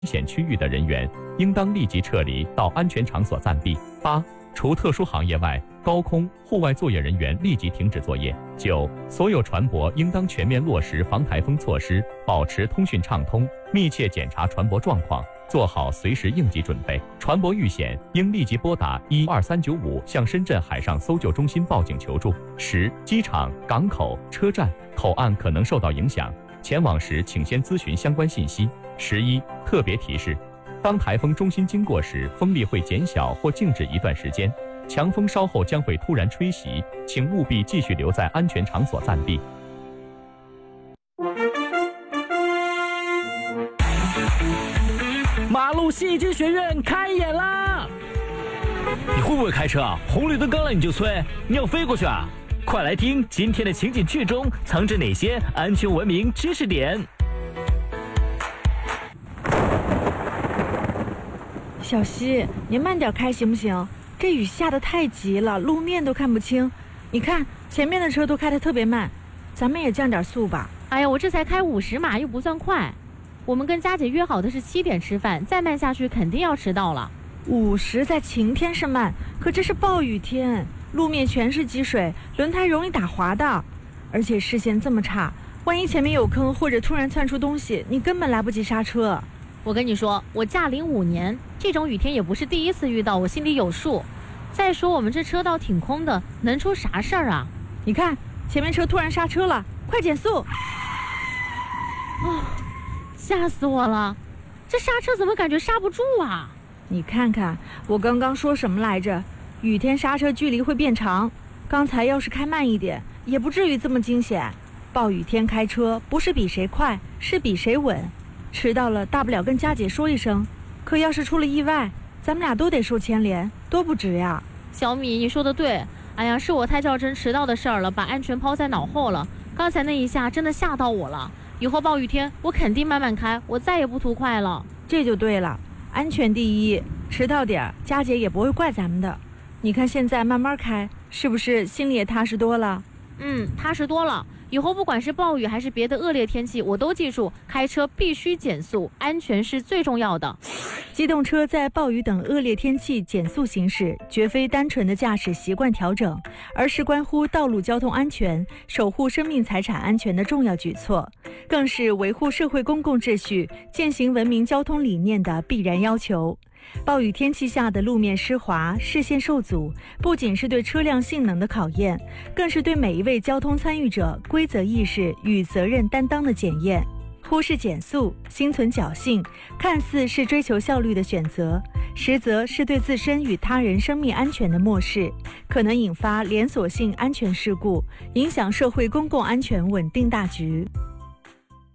险区域的人员，应当立即撤离到安全场所暂避。8. 除特殊行业外，高空、户外作业人员立即停止作业。9. 所有船舶应当全面落实防台风措施，保持通讯畅通，密切检查船舶状况，做好随时应急准备。船舶遇险，应立即拨打12395向深圳海上搜救中心报警求助。10. 机场、港口、车站、口岸可能受到影响，前往时请先咨询相关信息。11. 特别提示：当台风中心经过时，风力会减小或静止一段时间，强风稍后将会突然吹袭，请务必继续留在安全场所暂避。 马路戏剧学院开演啦！你会不会开车啊？红绿灯刚来你就催，你要飞过去啊？快来听今天的情景剧中藏着哪些安全文明知识点。 小西，你慢点开行不行？这雨下得太急了，路面都看不清。你看前面的车都开得特别慢，咱们也降点速吧。 哎呀，我这才开50码，又不算快。我们跟佳姐约好的是7点吃饭，再慢下去肯定要迟到了。 50在晴天是慢，可这是暴雨天，路面全是积水，轮胎容易打滑的。而且视线这么差，万一前面有坑或者突然窜出东西，你根本来不及刹车。 我跟你说，我驾龄5年，这种雨天也不是第一次遇到，我心里有数。再说我们这车道挺空的，能出啥事儿啊？ 你看前面车突然刹车了，快减速！ 吓死我了，这刹车怎么感觉刹不住啊？ 你看看我刚刚说什么来着？雨天刹车距离会变长，刚才要是开慢一点，也不至于这么惊险。暴雨天开车不是比谁快，是比谁稳。迟到了大不了跟佳姐说一声，可要是出了意外，咱们俩都得受牵连，多不值呀。 小米，你说的对，哎呀，是我太较真迟到的事儿了，把安全抛在脑后了。刚才那一下真的吓到我了，以后暴雨天我肯定慢慢开，我再也不图快了。 这就对了，安全第一，迟到点佳姐也不会怪咱们的。你看现在慢慢开，是不是心里也踏实多了？ 踏实多了。以后不管是暴雨还是别的恶劣天气，我都记住开车必须减速，安全是最重要的。 机动车在暴雨等恶劣天气减速行驶，绝非单纯的驾驶习惯调整，而是关乎道路交通安全、守护生命财产安全的重要举措，更是维护社会公共秩序、践行文明交通理念的必然要求。暴雨天气下的路面湿滑、视线受阻，不仅是对车辆性能的考验，更是对每一位交通参与者规则意识与责任担当的检验。忽视减速，心存侥幸，看似是追求效率的选择，实则是对自身与他人生命安全的漠视，可能引发连锁性安全事故，影响社会公共安全稳定大局。